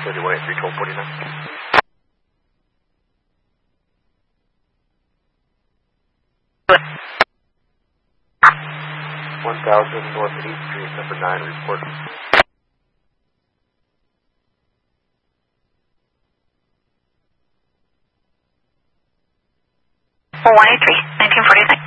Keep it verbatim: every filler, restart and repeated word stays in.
thirty-one eighty-three, twelve forty-nine. one thousand North East Street, number nine, report. one eighty-three, nineteen forty-nine.